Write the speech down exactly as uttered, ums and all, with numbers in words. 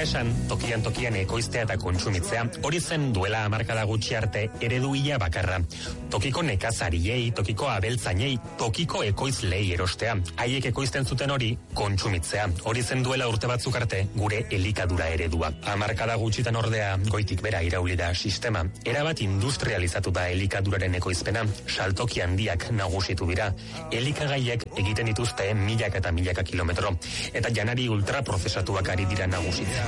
esan, tokian tokian ekoiztea eta kontsumitzea, hori zen duela hamarkada gutxi arte ereduia bakarra. Tokiko nekazariei, tokiko abeltzainei, tokiko ekoizlei erostea. Haiek ekoizten zuten hori kontsumitzea. Hori zen duela urte batzuk arte gure elikadura eredua. Hamarkada gutxitan ordea goitik bera irauli da sistema. Erabat industrializatu da elikaduraren ekoizpena, saltoki handiak nagusitu dira. Elikagaiek egiten dituzte milaka eta milaka kilometro. Eta janari ultraprozesatuak ari dira nagusitzen.